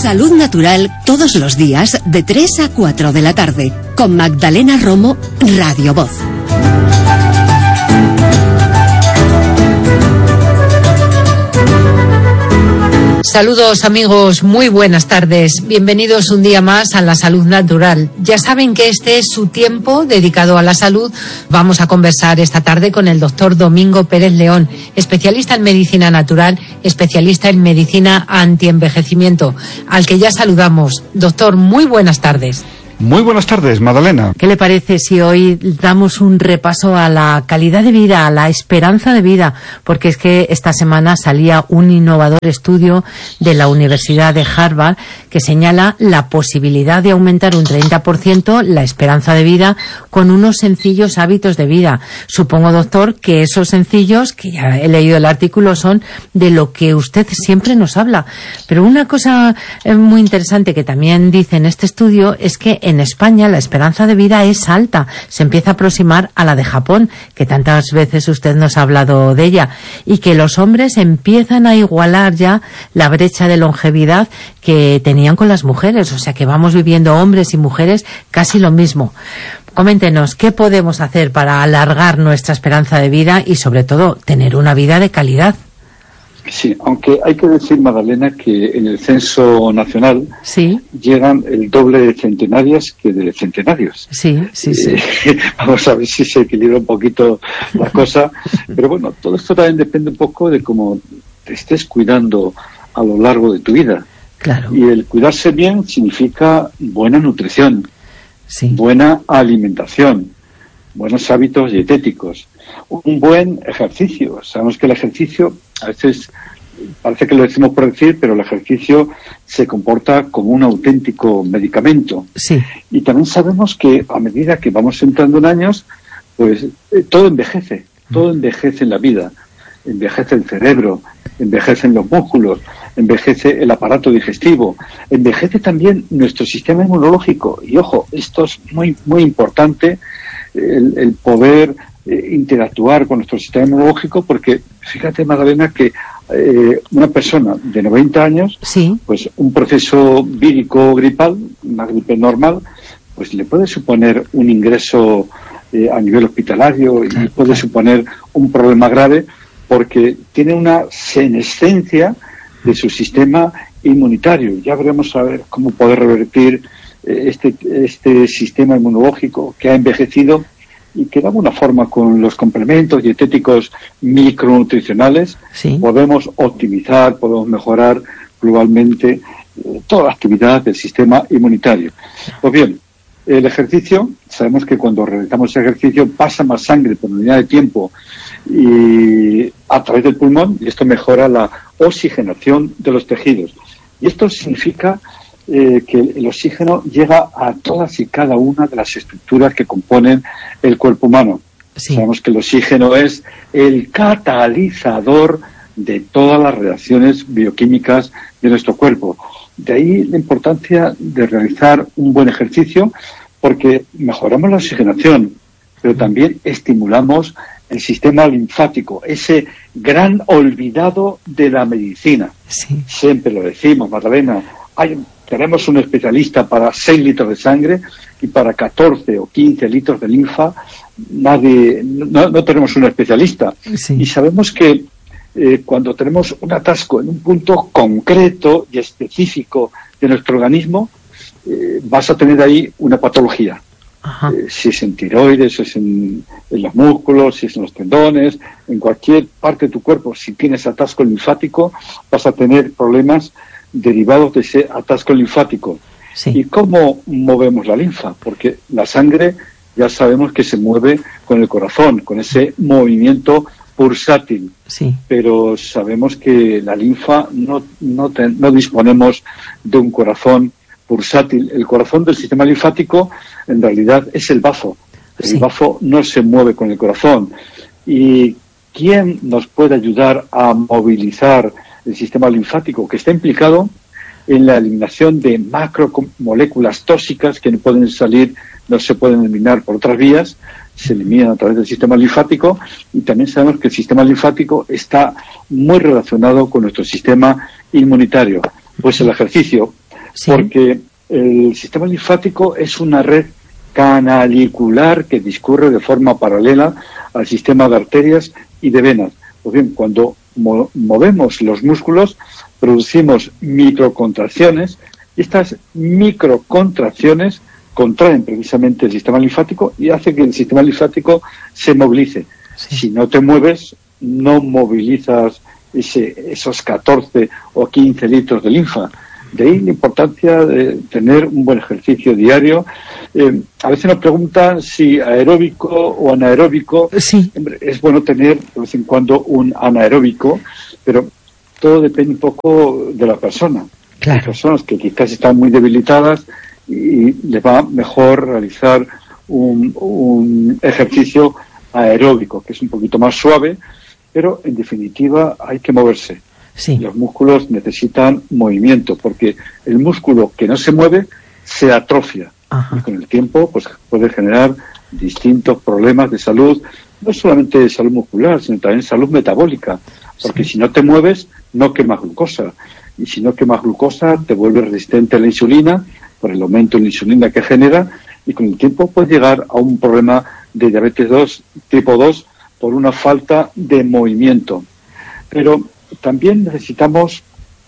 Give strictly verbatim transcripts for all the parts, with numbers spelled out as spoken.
Salud Natural todos los días de tres a cuatro de la tarde con Magdalena Romo, Radio Voz. Saludos amigos, muy buenas tardes. Bienvenidos un día más a la Salud Natural. Ya saben que este es su tiempo dedicado a la salud. Vamos a conversar esta tarde con el doctor Domingo Pérez León, especialista en medicina natural, especialista en medicina antienvejecimiento, al que ya saludamos. Doctor, muy buenas tardes. Muy buenas tardes, Magdalena. ¿Qué le parece si hoy damos un repaso a la calidad de vida, a la esperanza de vida? Porque es que esta semana salía un innovador estudio de la Universidad de Harvard que señala la posibilidad de aumentar un treinta por ciento la esperanza de vida con unos sencillos hábitos de vida. Supongo, doctor, que esos sencillos, que ya he leído el artículo, son de lo que usted siempre nos habla. Pero una cosa muy interesante que también dice en este estudio es que en España la esperanza de vida es alta, se empieza a aproximar a la de Japón, que tantas veces usted nos ha hablado de ella, y que los hombres empiezan a igualar ya la brecha de longevidad que tenían con las mujeres, o sea que vamos viviendo hombres y mujeres casi lo mismo. Coméntenos, ¿qué podemos hacer para alargar nuestra esperanza de vida y sobre todo tener una vida de calidad? Sí, aunque hay que decir, Magdalena, que en el censo nacional sí. llegan el doble de centenarias que de centenarios. Sí, sí, sí. Eh, vamos a ver si se equilibra un poquito la cosa. Pero bueno, todo esto también depende un poco de cómo te estés cuidando a lo largo de tu vida. Claro. Y el cuidarse bien significa buena nutrición, sí. buena alimentación, buenos hábitos dietéticos, un buen ejercicio. Sabemos que el ejercicio, a veces parece que lo decimos por decir, pero el ejercicio se comporta como un auténtico medicamento. Sí. Y también sabemos que a medida que vamos entrando en años, pues eh, todo envejece, todo envejece en la vida. Envejece el cerebro, envejecen los músculos, envejece el aparato digestivo, envejece también nuestro sistema inmunológico. Y ojo, esto es muy, muy importante, el, el poder eh, interactuar con nuestro sistema inmunológico, porque fíjate, Magdalena, que eh, una persona de noventa años, sí. pues un proceso vírico gripal, una gripe normal, pues le puede suponer un ingreso eh, a nivel hospitalario y claro, puede claro. suponer un problema grave, porque tiene una senescencia de su sistema inmunitario. Ya veremos a ver cómo poder revertir eh, este, este sistema inmunológico que ha envejecido y que de alguna forma con los complementos dietéticos micronutricionales sí. podemos optimizar, podemos mejorar globalmente eh, toda la actividad del sistema inmunitario. Pues bien, el ejercicio, sabemos que cuando realizamos ejercicio pasa más sangre por unidad de tiempo y a través del pulmón, y esto mejora la oxigenación de los tejidos. Y esto significa eh, que el oxígeno llega a todas y cada una de las estructuras que componen el cuerpo humano. Sí. Sabemos que el oxígeno es el catalizador de todas las reacciones bioquímicas de nuestro cuerpo. De ahí la importancia de realizar un buen ejercicio, porque mejoramos la oxigenación, pero también estimulamos el sistema linfático, ese gran olvidado de la medicina. Sí. Siempre lo decimos, Magdalena, hay, tenemos un especialista para seis litros de sangre y para catorce o quince litros de linfa, nadie, no, no tenemos un especialista. Sí. Y sabemos que eh, cuando tenemos un atasco en un punto concreto y específico de nuestro organismo, eh, vas a tener ahí una patología. Eh, si es en tiroides, si es en, en los músculos, si es en los tendones, en cualquier parte de tu cuerpo, si tienes atasco linfático, vas a tener problemas derivados de ese atasco linfático. Sí. ¿Y cómo movemos la linfa? Porque la sangre ya sabemos que se mueve con el corazón, con ese movimiento pulsátil. Sí. Pero sabemos que la linfa no, no, te, no disponemos de un corazón pulsátil. El corazón del sistema linfático en realidad es el bazo. El sí. bazo no se mueve con el corazón. ¿Y quién nos puede ayudar a movilizar el sistema linfático? Que está implicado en la eliminación de macromoléculas tóxicas que no pueden salir, no se pueden eliminar por otras vías, se eliminan a través del sistema linfático, y también sabemos que el sistema linfático está muy relacionado con nuestro sistema inmunitario. Pues el ejercicio, Sí. Porque el sistema linfático es una red canalicular que discurre de forma paralela al sistema de arterias y de venas. Pues bien, cuando mo- movemos los músculos, producimos microcontracciones, y estas microcontracciones contraen precisamente el sistema linfático y hace que el sistema linfático se movilice. Sí. Si no te mueves, no movilizas ese, esos catorce o quince litros de linfa. De ahí la importancia de tener un buen ejercicio diario. Eh, a veces nos preguntan si aeróbico o anaeróbico. Sí. Hombre, es bueno tener de vez en cuando un anaeróbico, pero todo depende un poco de la persona. Claro. Hay personas que quizás están muy debilitadas y les va mejor realizar un, un ejercicio aeróbico, que es un poquito más suave, pero en definitiva hay que moverse. Sí. Los músculos necesitan movimiento, porque el músculo que no se mueve se atrofia. Ajá. Y con el tiempo pues puede generar distintos problemas de salud, no solamente de salud muscular, sino también salud metabólica, porque Sí. si no te mueves, no quemas glucosa. Y si no quemas glucosa, te vuelves resistente a la insulina, por el aumento de la insulina que genera, y con el tiempo puedes llegar a un problema de diabetes dos, tipo dos, por una falta de movimiento. Pero también necesitamos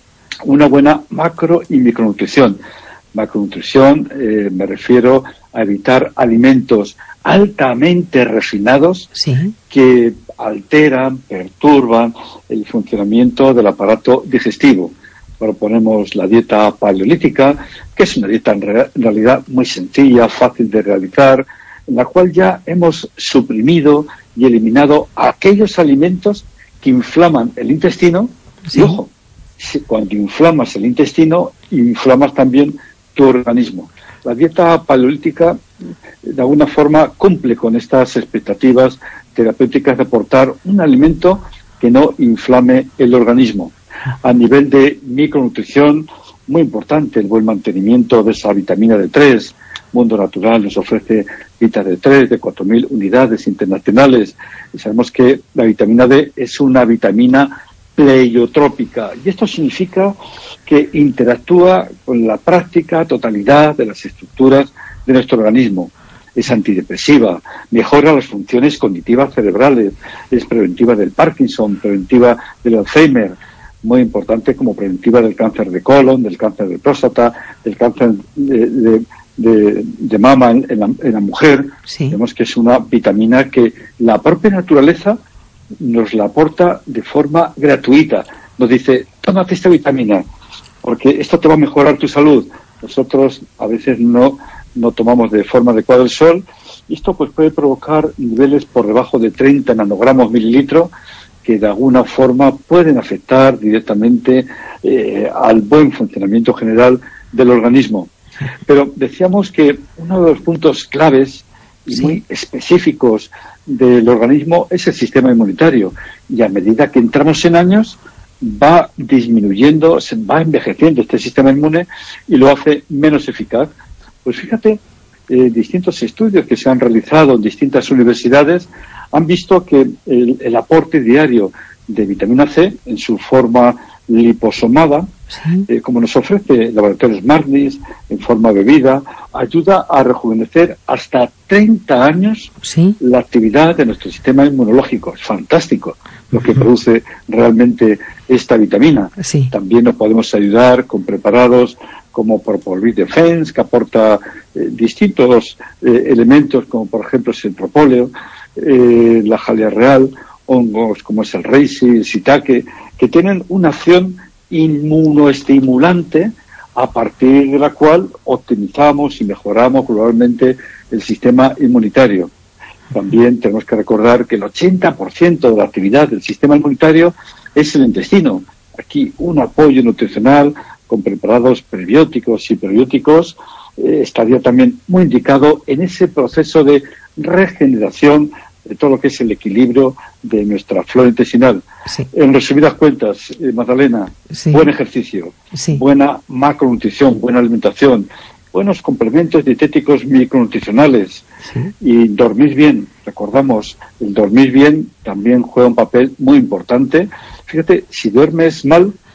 una buena macro y micronutrición. Macronutrición, eh, me refiero a evitar alimentos altamente refinados Sí. que alteran, perturban el funcionamiento del aparato digestivo. Proponemos la dieta paleolítica, que es una dieta en, re- en realidad muy sencilla, fácil de realizar, en la cual ya hemos suprimido y eliminado aquellos alimentos que inflaman el intestino. Sí. Y ojo, si cuando inflamas el intestino, inflamas también tu organismo. La dieta paleolítica, de alguna forma, cumple con estas expectativas terapéuticas de aportar un alimento que no inflame el organismo. A nivel de micronutrición, muy importante el buen mantenimiento de esa vitamina D tres. Mundo Natural nos ofrece Vita D tres de cuatro mil unidades internacionales. Y sabemos que la vitamina D es una vitamina pleiotrópica, y esto significa que interactúa con la práctica totalidad de las estructuras de nuestro organismo. Es antidepresiva, mejora las funciones cognitivas cerebrales, es preventiva del Parkinson, preventiva del Alzheimer, muy importante como preventiva del cáncer de colon, del cáncer de próstata, del cáncer de, de, de, de mama en, en, la, en la mujer. Sí. Vemos que es una vitamina que la propia naturaleza nos la aporta de forma gratuita. Nos dice, tómate esta vitamina, porque esto te va a mejorar tu salud. Nosotros a veces no, no tomamos de forma adecuada el sol, y esto pues puede provocar niveles por debajo de treinta nanogramos mililitro, que de alguna forma pueden afectar directamente eh, al buen funcionamiento general del organismo. Pero decíamos que uno de los puntos claves y Sí. muy específicos del organismo es el sistema inmunitario, y a medida que entramos en años va disminuyendo, se va envejeciendo este sistema inmune y lo hace menos eficaz. Pues fíjate, eh, distintos estudios que se han realizado en distintas universidades han visto que el, el aporte diario de vitamina C en su forma liposomada, Sí. eh, como nos ofrece Laboratorios Marnis en forma bebida, ayuda a rejuvenecer hasta treinta años Sí. la actividad de nuestro sistema inmunológico. Es fantástico lo que produce realmente esta vitamina. Sí. También nos podemos ayudar con preparados como Propolvit Defense, que aporta eh, distintos eh, elementos, como por ejemplo es el propóleo, eh, la jalea real, hongos como es el reishi, el shiitake, que tienen una acción inmunoestimulante a partir de la cual optimizamos y mejoramos globalmente el sistema inmunitario. También tenemos que recordar que el ochenta por ciento de la actividad del sistema inmunitario es el intestino. Aquí un apoyo nutricional con preparados prebióticos y probióticos eh, estaría también muy indicado en ese proceso de regeneración de todo lo que es el equilibrio de nuestra flora intestinal. Sí. En resumidas cuentas, eh, Magdalena, Sí. buen ejercicio, Sí. buena macronutrición, buena alimentación, buenos complementos dietéticos micronutricionales Sí. y dormir bien. Recordamos, el dormir bien también juega un papel muy importante. Fíjate, si duermes mal,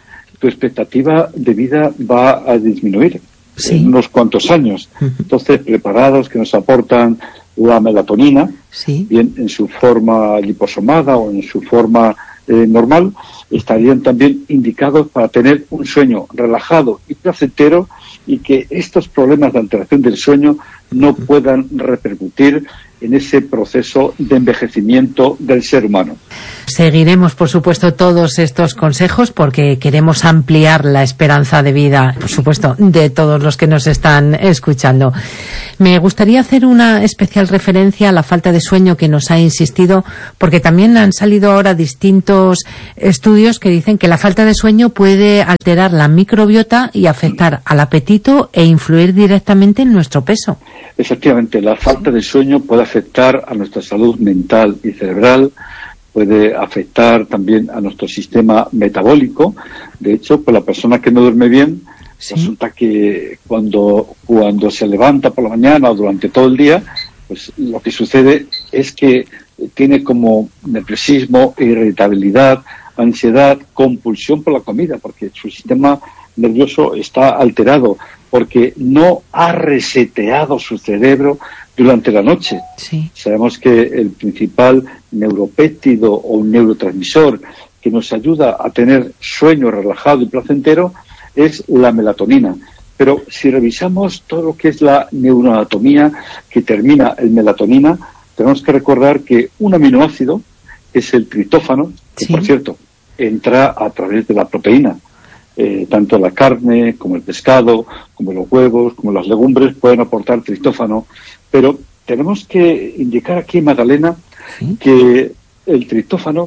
tu expectativa de vida va a disminuir sí. en unos cuantos años. Uh-huh. Entonces, preparados que nos aportan la melatonina, sí. bien en su forma liposomada o en su forma eh, normal, estarían también indicados para tener un sueño relajado y placentero, y que estos problemas de alteración del sueño no puedan repercutir en ese proceso de envejecimiento del ser humano. Seguiremos, por supuesto, todos estos consejos porque queremos ampliar la esperanza de vida, por supuesto, de todos los que nos están escuchando. Me gustaría hacer una especial referencia a la falta de sueño que nos ha insistido, porque también han salido ahora distintos estudios que dicen que la falta de sueño puede alterar la microbiota y afectar al apetito e influir directamente en nuestro peso. Efectivamente, la falta de sueño puede afectar a nuestra salud mental y cerebral, puede afectar también a nuestro sistema metabólico. De hecho, pues la persona que no duerme bien, ¿sí? resulta que cuando, cuando se levanta por la mañana o durante todo el día, pues lo que sucede es que tiene como nerviosismo, irritabilidad, ansiedad, compulsión por la comida, porque su sistema nervioso está alterado, porque no ha reseteado su cerebro durante la noche. Sí. Sabemos que el principal neuropéptido o un neurotransmisor que nos ayuda a tener sueño relajado y placentero es la melatonina. Pero si revisamos todo lo que es la neuroanatomía que termina en melatonina, tenemos que recordar que un aminoácido es el triptófano, que sí. por cierto entra a través de la proteína. Eh, tanto la carne como el pescado, como los huevos, como las legumbres pueden aportar triptófano, pero tenemos que indicar aquí, Magdalena, ¿sí? que el triptófano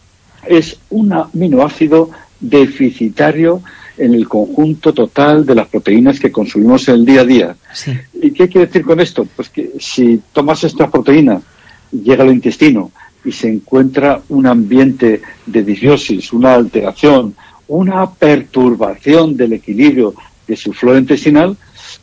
es un aminoácido deficitario en el conjunto total de las proteínas que consumimos en el día a día. Sí. ¿Y qué quiere decir con esto? Pues que si tomas estas proteínas, llega al intestino y se encuentra un ambiente de disbiosis, una alteración, una perturbación del equilibrio de su flora intestinal,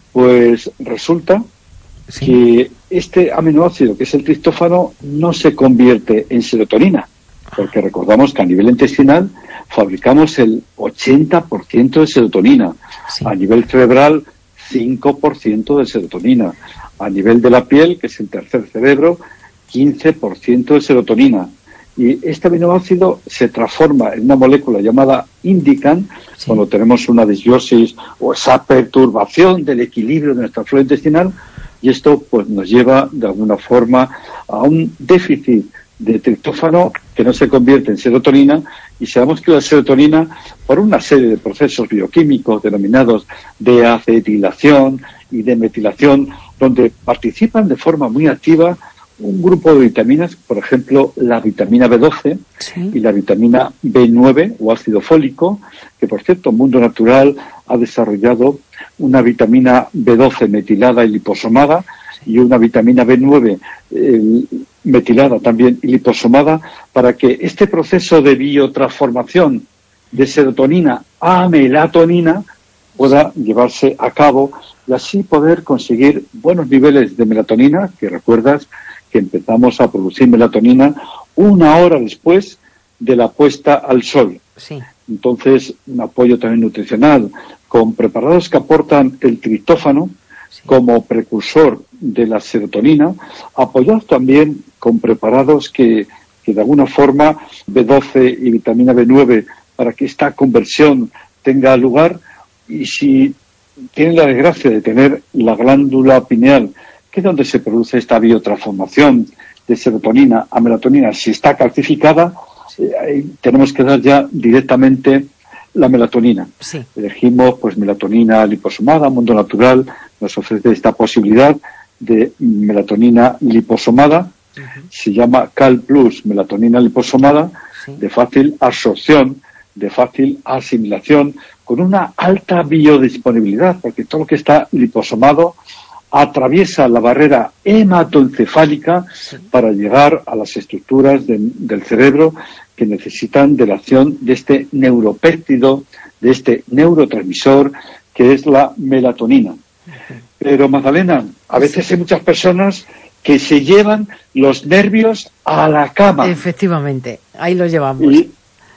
pues resulta sí. que este aminoácido, que es el triptófano, no se convierte en serotonina, porque recordamos que a nivel intestinal fabricamos el ochenta por ciento de serotonina, sí. a nivel cerebral cinco por ciento de serotonina, a nivel de la piel, que es el tercer cerebro, quince por ciento de serotonina. Y este aminoácido se transforma en una molécula llamada indican, sí. cuando tenemos una disbiosis o esa perturbación del equilibrio de nuestra flora intestinal, y esto pues nos lleva de alguna forma a un déficit de triptófano que no se convierte en serotonina, y sabemos que la serotonina, por una serie de procesos bioquímicos denominados de acetilación y de metilación, donde participan de forma muy activa un grupo de vitaminas, por ejemplo, la vitamina B doce sí. y la vitamina B nueve o ácido fólico, que por cierto, Mundo Natural ha desarrollado una vitamina B doce metilada y liposomada sí. y una vitamina B nueve eh, metilada también y liposomada, para que este proceso de biotransformación de serotonina a melatonina pueda llevarse a cabo y así poder conseguir buenos niveles de melatonina, que recuerdas que empezamos a producir melatonina una hora después de la puesta al sol. Sí. Entonces, un apoyo también nutricional con preparados que aportan el triptófano sí. como precursor de la serotonina, apoyados también con preparados que, que de alguna forma B doce y vitamina B nueve, para que esta conversión tenga lugar. Y si tienen la desgracia de tener la glándula pineal, que es donde se produce esta biotransformación de serotonina a melatonina, si está calcificada, eh, tenemos que dar ya directamente la melatonina. Sí. Elegimos pues melatonina liposomada. Mundo Natural nos ofrece esta posibilidad de melatonina liposomada. Uh-huh. Se llama Cal Plus, melatonina liposomada, sí. de fácil absorción, de fácil asimilación, con una alta biodisponibilidad, porque todo lo que está liposomado atraviesa la barrera hematoencefálica sí. para llegar a las estructuras de, del cerebro que necesitan de la acción de este neuropéptido, de este neurotransmisor que es la melatonina. Uh-huh. Pero, Magdalena, a veces hay muchas personas que se llevan los nervios a la cama. Efectivamente, ahí los llevamos. Y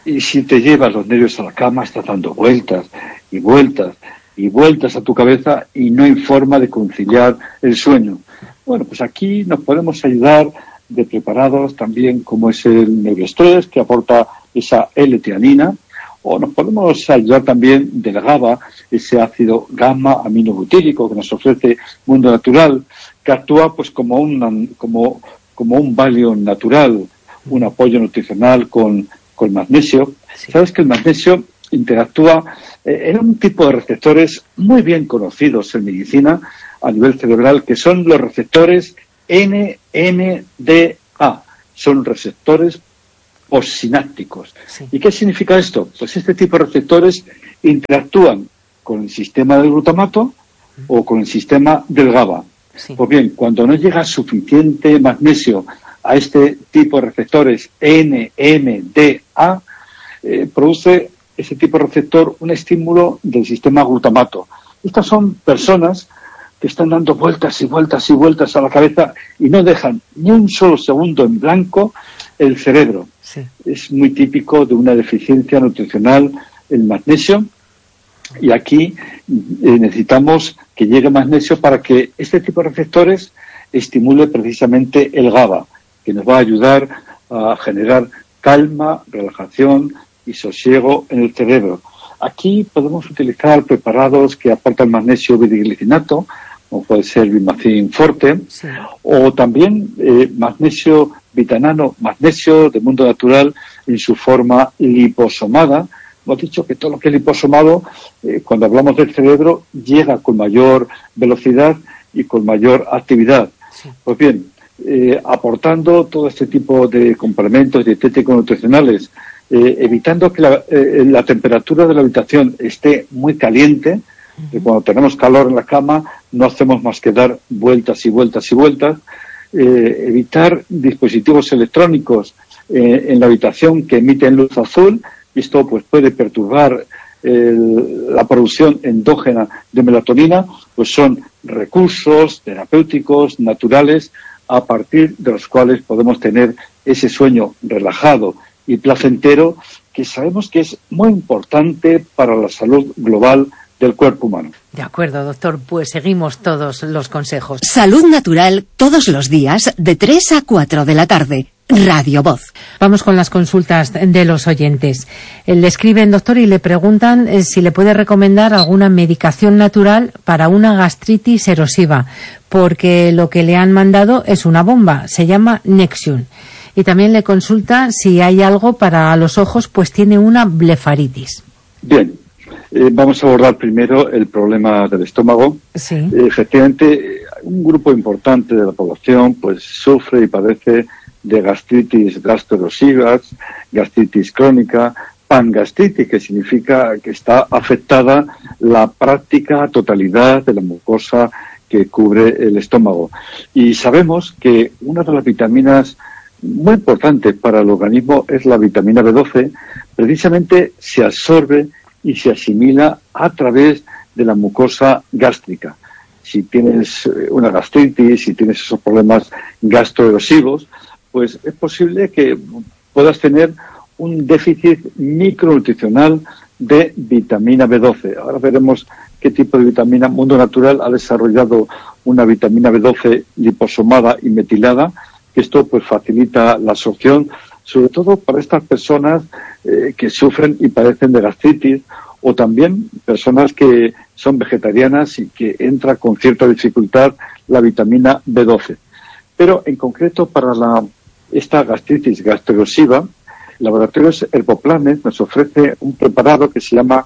y si te llevas los nervios a la cama, estás dando vueltas y vueltas y vueltas a tu cabeza y no hay forma de conciliar el sueño. Bueno, pues aquí nos podemos ayudar de preparados también como es el neuroestrés, que aporta esa L-teanina, o nos podemos ayudar también del GABA, ese ácido gamma aminobutírico que nos ofrece Mundo Natural, que actúa pues como un, como, como un Valium natural, un apoyo nutricional con, con magnesio. Sí. Sabes que el magnesio interactúa eh, en un tipo de receptores muy bien conocidos en medicina a nivel cerebral, que son los receptores N M D A, son receptores postsinápticos. Sí. ¿Y qué significa esto? Pues este tipo de receptores interactúan con el sistema del glutamato mm. o con el sistema del GABA. Sí. Pues bien, cuando no llega suficiente magnesio a este tipo de receptores N M D A, eh, produce ese tipo de receptor un estímulo del sistema glutamato. Estas son personas que están dando vueltas y vueltas y vueltas a la cabeza y no dejan ni un solo segundo en blanco el cerebro. Sí. Es muy típico de una deficiencia nutricional el magnesio, y aquí eh, necesitamos que llegue magnesio para que este tipo de receptores estimule precisamente el GABA, que nos va a ayudar a generar calma, relajación y sosiego en el cerebro. Aquí podemos utilizar preparados que aportan magnesio bideglicinato, como puede ser Bimacin Forte, sí. o también eh, magnesio vitanano, magnesio de Mundo Natural en su forma liposomada. Hemos dicho que todo lo que es liposomado, eh, cuando hablamos del cerebro, llega con mayor velocidad y con mayor actividad. Sí. Pues bien, eh, aportando todo este tipo de complementos dietéticos nutricionales, eh, evitando que la, eh, la temperatura de la habitación esté muy caliente, uh-huh. que cuando tenemos calor en la cama no hacemos más que dar vueltas y vueltas y vueltas, eh, evitar dispositivos electrónicos eh, en la habitación que emiten luz azul. Esto pues puede perturbar el, la producción endógena de melatonina, pues son recursos terapéuticos naturales a partir de los cuales podemos tener ese sueño relajado y placentero, que sabemos que es muy importante para la salud global del cuerpo humano. De acuerdo, doctor, pues seguimos todos los consejos. Salud Natural, todos los días, de tres a cuatro de la tarde. Radio Voz. Vamos con las consultas de los oyentes. Le escriben, doctor, y le preguntan eh, si le puede recomendar alguna medicación natural para una gastritis erosiva, porque lo que le han mandado es una bomba, se llama Nexium. Y también le consulta si hay algo para los ojos, pues tiene una blefaritis. Bien, eh, vamos a abordar primero el problema del estómago. Sí. Eh, efectivamente, un grupo importante de la población pues sufre y padece de gastritis gastroerosivas, gastritis crónica, pangastritis, que significa que está afectada la práctica totalidad de la mucosa que cubre el estómago. Y sabemos que una de las vitaminas muy importantes para el organismo es la vitamina B doce, precisamente se absorbe y se asimila a través de la mucosa gástrica. Si tienes una gastritis, si tienes esos problemas gastroerosivos, pues es posible que puedas tener un déficit micronutricional de vitamina B doce. Ahora veremos qué tipo de vitamina. Mundo Natural ha desarrollado una vitamina B doce liposomada y metilada, que esto pues facilita la absorción, sobre todo para estas personas eh, que sufren y padecen de gastritis, o también personas que son vegetarianas y que entra con cierta dificultad la vitamina B doce. Pero en concreto para la esta gastritis gastroerosiva, Laboratorios Herboplanet nos ofrece un preparado que se llama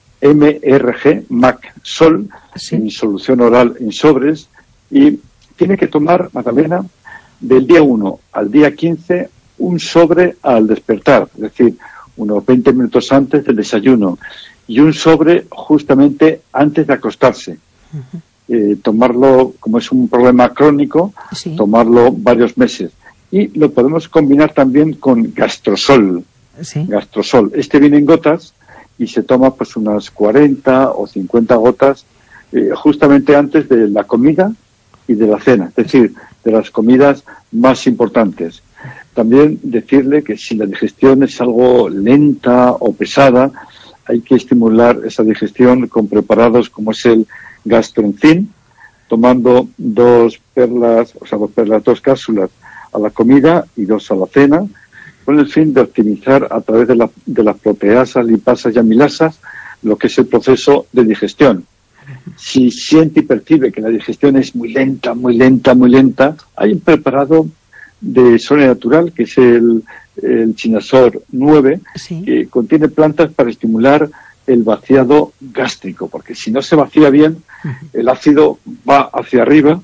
M R G, Mac-Sol, sí. en solución oral en sobres, y tiene que tomar, Magdalena, del día uno al día quince un sobre al despertar, es decir, unos veinte minutos antes del desayuno, y un sobre justamente antes de acostarse. Uh-huh. Eh, tomarlo, como es un problema crónico, sí. tomarlo varios meses. Y lo podemos combinar también con gastrosol. ¿Sí? Gastrosol. Este viene en gotas y se toma pues unas cuarenta o cincuenta gotas eh, justamente antes de la comida y de la cena, es decir, de las comidas más importantes. También decirle que si la digestión es algo lenta o pesada, hay que estimular esa digestión con preparados como es el Gastroncin, tomando dos perlas, o sea, dos perlas, dos cápsulas a la comida y dos a la cena, con el fin de optimizar a través de, la, de las proteasas, lipasas y amilasas lo que es el proceso de digestión. Si siente y percibe que la digestión es muy lenta, muy lenta, muy lenta, hay un preparado de Sonia Natural, que es el, el Chinasor nueve, sí, que contiene plantas para estimular el vaciado gástrico, porque si no se vacía bien, uh-huh, el ácido va hacia arriba,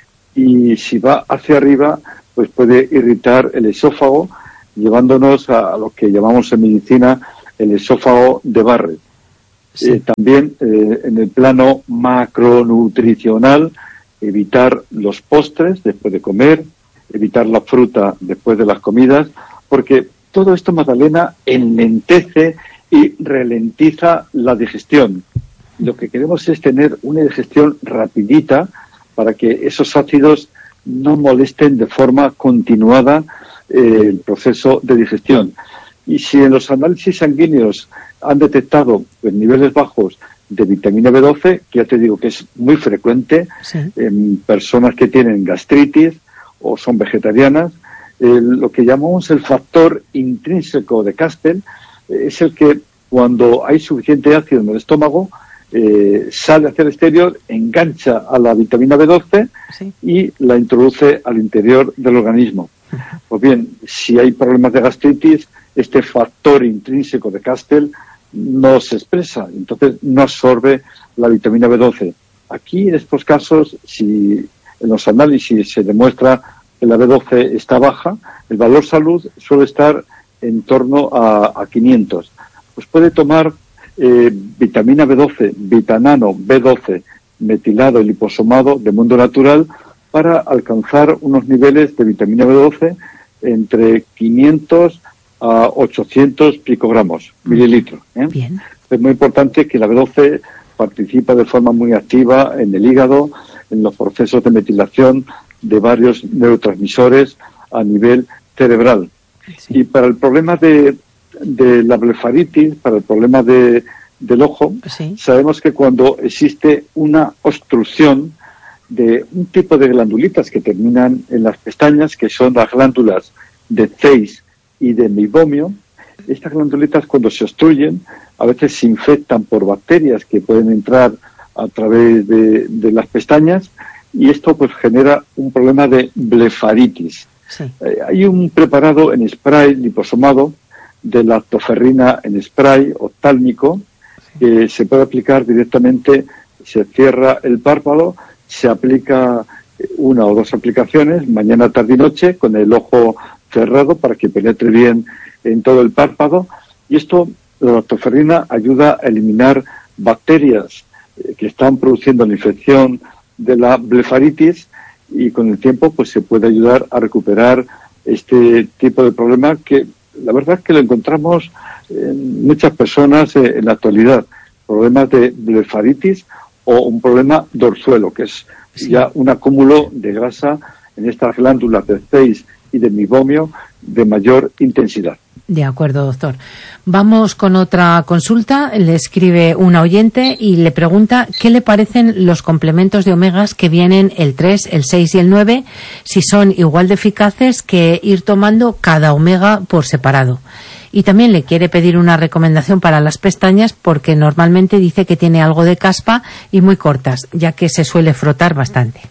y si va hacia arriba, pues puede irritar el esófago, llevándonos a, a lo que llamamos en medicina el esófago de Barrett. Sí. Eh, también eh, en el plano macronutricional, evitar los postres después de comer, evitar la fruta después de las comidas, porque todo esto, Magdalena, enlentece y ralentiza la digestión. Lo que queremos es tener una digestión rapidita para que esos ácidos no molesten de forma continuada eh, el proceso de digestión. Y si en los análisis sanguíneos han detectado pues, niveles bajos de vitamina B doce, que ya te digo que es muy frecuente, sí, en personas que tienen gastritis o son vegetarianas, eh, lo que llamamos el factor intrínseco de Castell eh, es el que cuando hay suficiente ácido en el estómago eh, sale hacia el exterior, engancha a la vitamina B doce, sí, y la introduce al interior del organismo. Uh-huh. Pues bien, si hay problemas de gastritis, este factor intrínseco de Castell no se expresa, entonces no absorbe la vitamina B doce. Aquí, en estos casos, si en los análisis se demuestra que la B doce está baja, el valor salud suele estar en torno a, a quinientos. Pues puede tomar eh, vitamina B doce, vitanano B doce, metilado y liposomado de Mundo Natural para alcanzar unos niveles de vitamina B doce entre quinientos a ochocientos picogramos, mililitros. ¿eh? Bien. Es muy importante que la B doce participa de forma muy activa en el hígado, en los procesos de metilación de varios neurotransmisores a nivel cerebral. Sí. Y para el problema de, de la blefaritis, para el problema de, del ojo, sí, sabemos que cuando existe una obstrucción de un tipo de glandulitas que terminan en las pestañas, que son las glándulas de Zeiss y de Meibomian, estas glandulitas cuando se obstruyen a veces se infectan por bacterias que pueden entrar a través de, de las pestañas, y esto pues genera un problema de blefaritis. Sí. Eh, hay un preparado en spray liposomado de lactoferrina en spray oftálmico, sí, que se puede aplicar directamente, se cierra el párpado, se aplica una o dos aplicaciones, mañana, tarde y noche, con el ojo cerrado para que penetre bien en todo el párpado, y esto, la lactoferrina, ayuda a eliminar bacterias eh, que están produciendo la infección de la blefaritis, y con el tiempo pues se puede ayudar a recuperar este tipo de problema que la verdad es que lo encontramos en muchas personas eh, en la actualidad, problemas de blefaritis o un problema de orzuelo, que es sí, ya un acúmulo de grasa en estas glándulas de Zeiss y de Meibomian de mayor intensidad. De acuerdo, doctor. Vamos con otra consulta. Le escribe una oyente y le pregunta qué le parecen los complementos de omegas que vienen el tres, el seis y el nueve, si son igual de eficaces que ir tomando cada omega por separado. Y también le quiere pedir una recomendación para las pestañas porque normalmente dice que tiene algo de caspa y muy cortas, ya que se suele frotar bastante.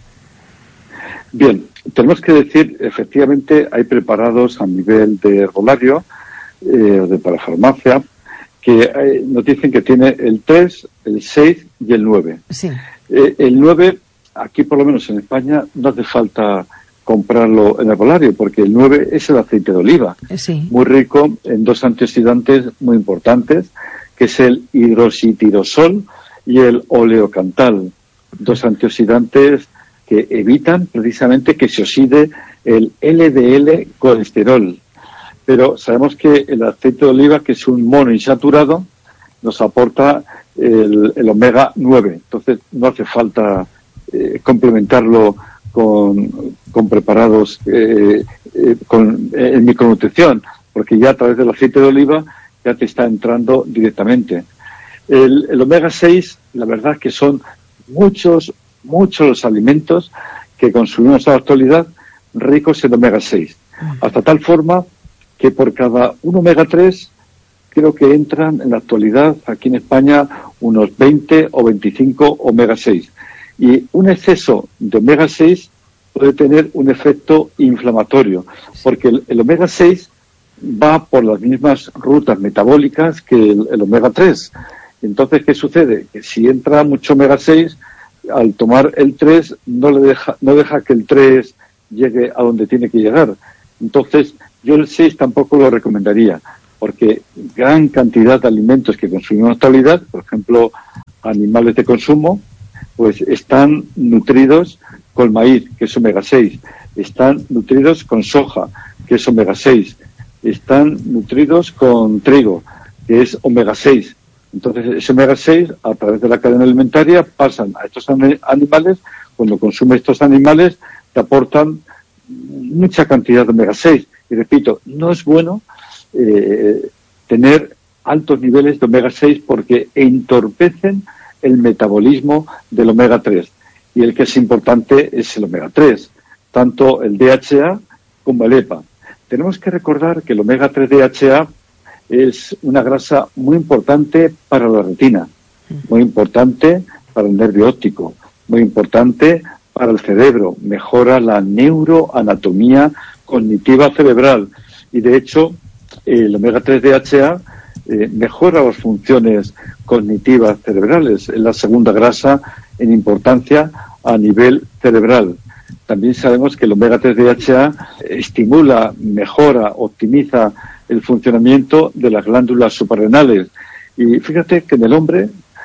Bien, tenemos que decir, efectivamente, hay preparados a nivel de herbolario, eh, de parafarmacia, que eh, nos dicen que tiene el tres, el seis y el nueve. Sí. Eh, el nueve, aquí por lo menos en España, no hace falta comprarlo en herbolario, porque el nueve es el aceite de oliva, sí, muy rico en dos antioxidantes muy importantes, que es el hidroxitirosol y el oleocantal, dos antioxidantes que evitan precisamente que se oxide el L D L colesterol. Pero sabemos que el aceite de oliva, que es un monoinsaturado, nos aporta el, el omega nueve. Entonces no hace falta eh, complementarlo con, con preparados eh, eh, con, eh, en micronutrición, porque ya a través del aceite de oliva ya te está entrando directamente. El, el omega seis, la verdad que son muchos, muchos los alimentos que consumimos en la actualidad ricos en omega seis, hasta tal forma que por cada un omega tres creo que entran en la actualidad aquí en España unos veinte o veinticinco omega seis. Y un exceso de omega seis puede tener un efecto inflamatorio, porque el, el omega seis va por las mismas rutas metabólicas que el, el omega tres. Entonces, ¿qué sucede? Que si entra mucho omega seis, al tomar el tres, no le deja, no deja que el tres llegue a donde tiene que llegar. Entonces, yo el seis tampoco lo recomendaría, porque gran cantidad de alimentos que consumimos en la actualidad, por ejemplo, animales de consumo, pues están nutridos con maíz, que es omega seis, están nutridos con soja, que es omega seis, están nutridos con trigo, que es omega seis. Entonces, ese omega seis, a través de la cadena alimentaria, pasan a estos animales. Cuando consumes estos animales, te aportan mucha cantidad de omega seis. Y repito, no es bueno eh, tener altos niveles de omega seis porque entorpecen el metabolismo del omega tres. Y el que es importante es el omega tres, tanto el D H A como el E P A. Tenemos que recordar que el omega tres D H A es una grasa muy importante para la retina, muy importante para el nervio óptico, muy importante para el cerebro, mejora la neuroanatomía cognitiva cerebral y de hecho el omega tres D H A eh, mejora las funciones cognitivas cerebrales, es la segunda grasa en importancia a nivel cerebral. También sabemos que el omega tres D H A estimula, mejora, optimiza el funcionamiento de las glándulas suprarrenales. Y fíjate que en el hombre,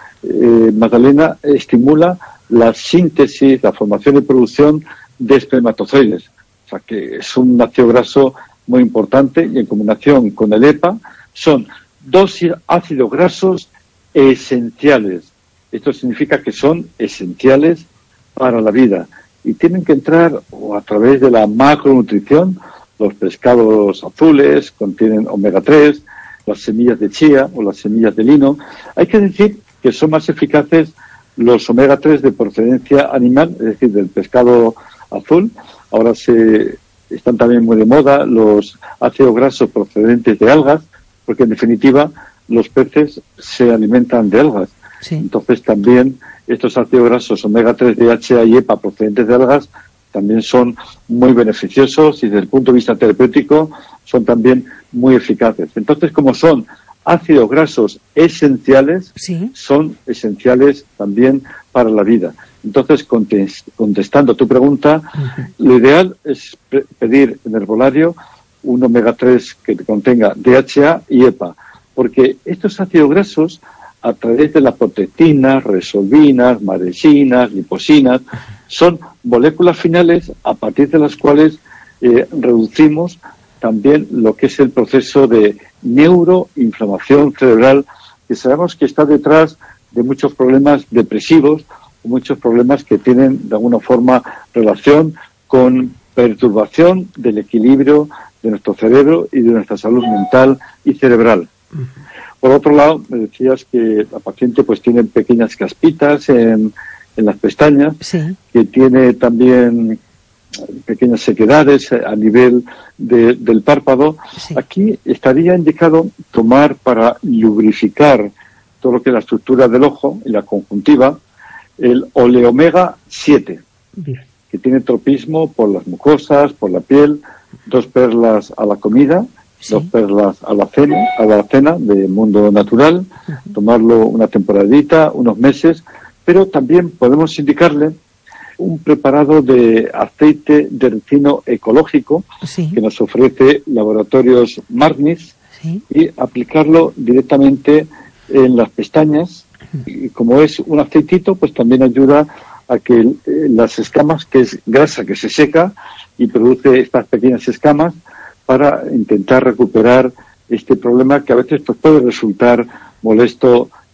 eh, Magdalena, estimula la síntesis, la formación y producción de espermatozoides. O sea que es un ácido graso muy importante y en combinación con el E P A son dos ácidos grasos esenciales. Esto significa que son esenciales para la vida y tienen que entrar a través de la macronutrición. Los pescados azules contienen omega tres, las semillas de chía o las semillas de lino. Hay que decir que son más eficaces los omega tres de procedencia animal, es decir, del pescado azul. Ahora se están también muy de moda los ácidos grasos procedentes de algas, porque en definitiva los peces se alimentan de algas. Sí. Entonces también estos ácidos grasos omega tres, D H A y E P A procedentes de algas también son muy beneficiosos y desde el punto de vista terapéutico son también muy eficaces. Entonces, como son ácidos grasos esenciales, sí, son esenciales también para la vida. Entonces, contestando tu pregunta, uh-huh, lo ideal es pedir en herbolario un omega tres que contenga D H A y E P A, porque estos ácidos grasos, a través de las protectinas, resolvinas, maresinas, liposinas, son moléculas finales a partir de las cuales eh, reducimos también lo que es el proceso de neuroinflamación cerebral, que sabemos que está detrás de muchos problemas depresivos o muchos problemas que tienen de alguna forma relación con perturbación del equilibrio de nuestro cerebro y de nuestra salud mental y cerebral. Uh-huh. Por otro lado, me decías que la paciente pues tiene pequeñas caspitas en, en las pestañas, sí, que tiene también pequeñas sequedades a nivel de, del párpado. Sí. Aquí estaría indicado tomar para lubrificar todo lo que es la estructura del ojo y la conjuntiva el oleomega siete, bien, que tiene tropismo por las mucosas, por la piel, dos perlas a la comida, sí, dos perlas a la cena, a la cena de Mundo Natural, uh-huh, tomarlo una temporadita, unos meses, pero también podemos indicarle un preparado de aceite de ricino ecológico, sí, que nos ofrece Laboratorios Magnis, sí, y aplicarlo directamente en las pestañas. Uh-huh. Y como es un aceitito, pues también ayuda a que eh, las escamas, que es grasa que se seca y produce estas pequeñas escamas, para intentar recuperar este problema que a veces pues, puede resultar molesto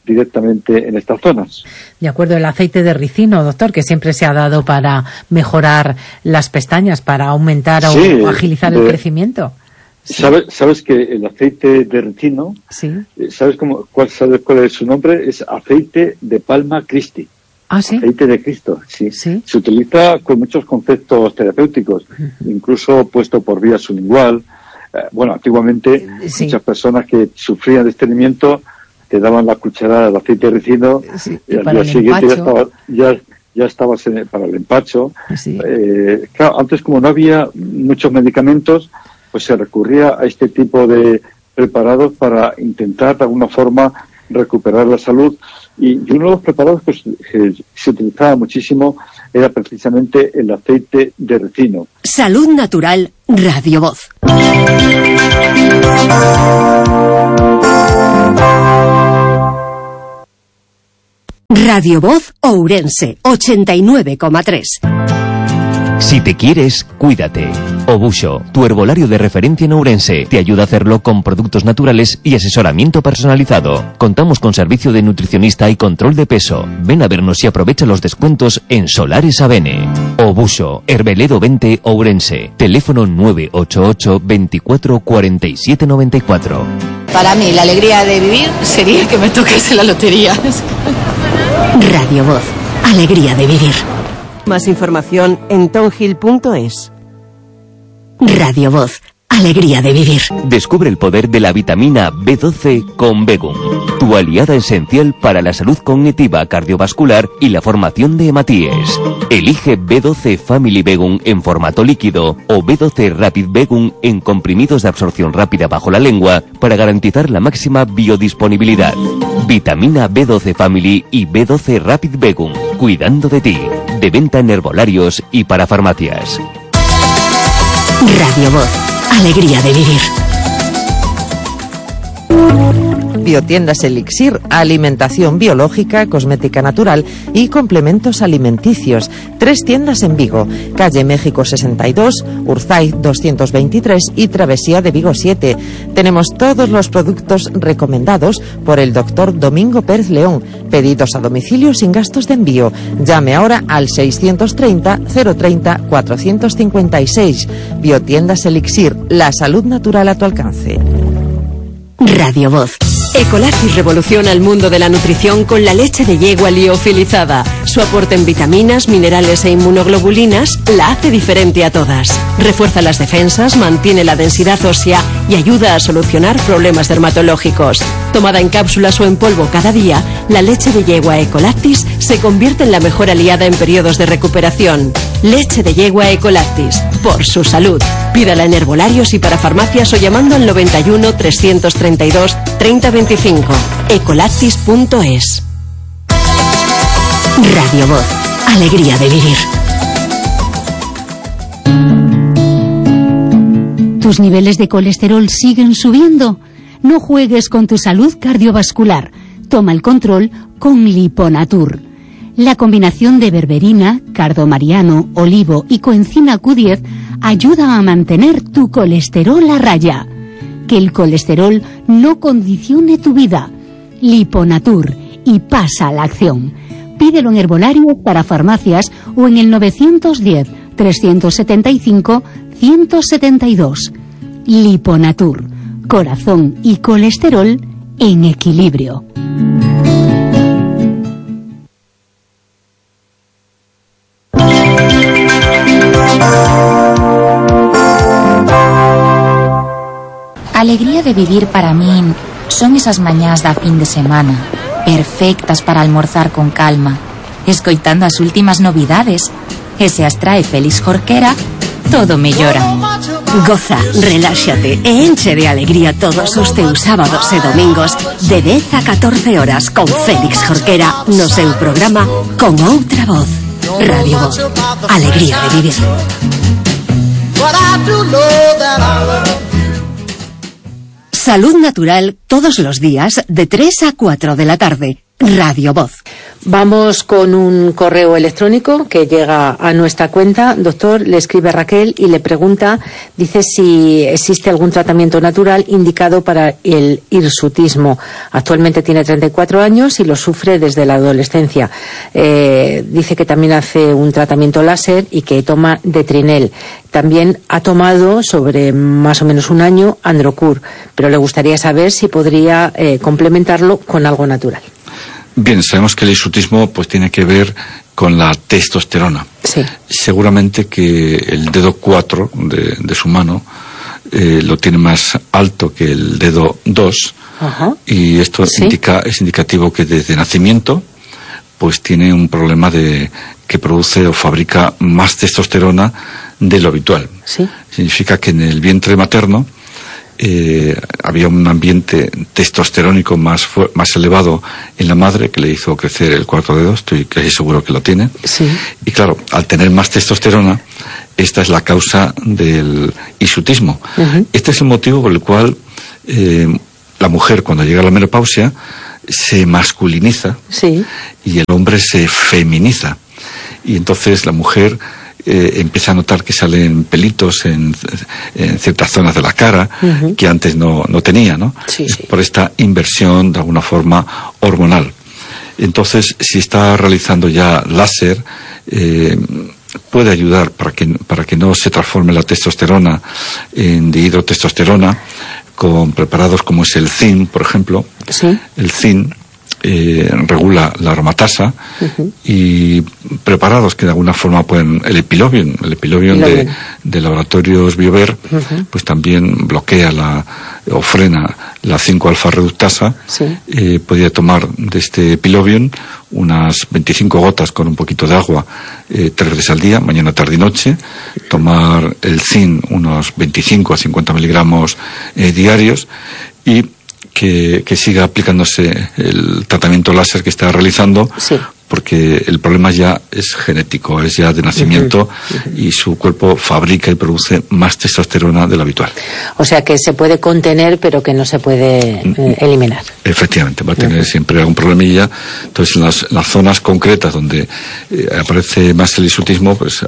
directamente en estas zonas. De acuerdo, el aceite de ricino, doctor, que siempre se ha dado para mejorar las pestañas, para aumentar o sí, agilizar de, el crecimiento. Sí. ¿Sabes, sabes que el aceite de ricino, sí. ¿sabes cómo, cuál, sabes cuál es su nombre? Es aceite de palma Christi. ¿Ah, sí? Aceite de Cristo, sí. sí. Se utiliza con muchos conceptos terapéuticos, uh-huh. incluso puesto por vía sublingual. Eh, bueno, antiguamente sí. muchas personas que sufrían de estreñimiento te daban la cucharada de aceite de ricino sí. y, y al día siguiente ya estaba, ya, ya estabas en, para el empacho. Sí. Eh, claro, antes como no había muchos medicamentos, pues se recurría a este tipo de preparados para intentar de alguna forma recuperar la salud. Y uno de los preparados pues, que se utilizaba muchísimo era precisamente el aceite de ricino. Salud Natural, Radio Voz. Radio Voz Ourense, ochenta y nueve coma tres. Si te quieres, cuídate. Obuso, tu herbolario de referencia en Ourense, te ayuda a hacerlo con productos naturales y asesoramiento personalizado. Contamos con servicio de nutricionista y control de peso. Ven a vernos y aprovecha los descuentos en Solares Avene. Obuso, Herbeledo veinte, Ourense. Teléfono nueve ocho ocho, veinticuatro, cuarenta y siete noventa y cuatro. Para mí, la alegría de vivir sería que me tocase la lotería. Radio Voz, alegría de vivir. Más información en tonhill punto es. Radio Voz, alegría de vivir. Descubre el poder de la vitamina B doce con Begum, tu aliada esencial para la salud cognitiva, cardiovascular y la formación de hematíes. Elige B doce Family Begum en formato líquido o B doce Rapid Begum en comprimidos de absorción rápida bajo la lengua para garantizar la máxima biodisponibilidad. Vitamina B doce Family y B doce Rapid Begum, cuidando de ti. De venta en herbolarios y para farmacias. Radio Voz, alegría de vivir. Biotiendas Elixir, alimentación biológica, cosmética natural y complementos alimenticios. Tres tiendas en Vigo, calle México sesenta y dos, Urzaiz doscientos veintitrés y Travesía de Vigo siete. Tenemos todos los productos recomendados por el doctor Domingo Pérez León. Pedidos a domicilio sin gastos de envío. Llame ahora al seiscientos treinta, cero treinta, cuatrocientos cincuenta y seis. Biotiendas Elixir, la salud natural a tu alcance. Radio Voz. Ecolactis revoluciona el mundo de la nutrición con la leche de yegua liofilizada. Su aporte en vitaminas, minerales e inmunoglobulinas la hace diferente a todas. Refuerza las defensas, mantiene la densidad ósea y ayuda a solucionar problemas dermatológicos. Tomada en cápsulas o en polvo cada día, la leche de yegua Ecolactis se convierte en la mejor aliada en periodos de recuperación. Leche de yegua Ecolactis, por su salud. Pídala en herbolarios y para farmacias o llamando al noventa y uno, trescientos treinta y dos, treinta veinticinco. ecolactis punto es. Radio Voz, alegría de vivir. ¿Tus niveles de colesterol siguen subiendo? No juegues con tu salud cardiovascular. Toma el control con Liponatur. La combinación de berberina, cardomariano, olivo y coenzima Q diez ayuda a mantener tu colesterol a raya. Que el colesterol no condicione tu vida. Liponatur, y pasa a la acción. Pídelo en herbolarios para farmacias o en el novecientos diez, trescientos setenta y cinco, ciento setenta y dos. Liponatur, corazón y colesterol en equilibrio. Alegría de vivir para min son esas mañás da fin de semana, perfectas para almorzar con calma, escoitando as últimas novidades, e se as trae Félix Jorquera, todo mellora. Goza, reláxate e enche de alegría todos os teus sábados e domingos de dez a catorce horas con Félix Jorquera no seu programa Con Outra Voz. Radio Voz, alegría de vivir. Salud Natural todos los días de tres a cuatro de la tarde Radio Voz. Vamos con un correo electrónico que llega a nuestra cuenta. Doctor, le escribe Raquel y le pregunta, dice si existe algún tratamiento natural indicado para el hirsutismo. Actualmente tiene treinta y cuatro años y lo sufre desde la adolescencia. Eh, dice que también hace un tratamiento láser y que toma Detrinel. También ha tomado sobre más o menos un año Androcur, pero le gustaría saber si podría eh, complementarlo con algo natural. Bien, sabemos que el hirsutismo pues tiene que ver con la testosterona. Sí. Seguramente que el dedo cuatro de, de su mano eh, lo tiene más alto que el dedo dos. Ajá. Y esto ¿Sí? indica, es indicativo que desde nacimiento pues tiene un problema de que produce o fabrica más testosterona de lo habitual. Sí. Significa que en el vientre materno Eh, había un ambiente testosterónico más más elevado en la madre que le hizo crecer el cuarto dedo, estoy casi seguro que lo tiene. Sí. Y claro, al tener más testosterona, esta es la causa del hirsutismo. Uh-huh. Este es el motivo por el cual eh, la mujer cuando llega a la menopausia se masculiniza, sí, y el hombre se feminiza. Y entonces la mujer Eh, empieza a notar que salen pelitos en, en ciertas zonas de la cara, uh-huh, que antes no, no tenía, ¿no? Sí, sí. Por esta inversión de alguna forma hormonal. Entonces, si está realizando ya láser, eh, puede ayudar para que, para que no se transforme la testosterona en dihidrotestosterona con preparados como es el zinc, por ejemplo. Sí. El zinc Eh, regula la aromatasa, uh-huh, y preparados que de alguna forma pueden, el epilobium, el epilobium de, de laboratorios Biover, uh-huh, pues también bloquea la o frena la cinco alfa reductasa. Sí. Eh, podría tomar de este epilobium unas veinticinco gotas con un poquito de agua eh, tres veces al día, mañana, tarde y noche. Tomar el zinc unos veinticinco a cincuenta miligramos eh, diarios, y Que, que siga aplicándose el tratamiento láser que está realizando, sí, porque el problema ya es genético, es ya de nacimiento, uh-huh, y su cuerpo fabrica y produce más testosterona de lo habitual. O sea que se puede contener, pero que no se puede eh, eliminar. Efectivamente, va a tener, uh-huh, siempre algún problemilla. Entonces, en las, en las zonas concretas donde eh, aparece más el hirsutismo, pues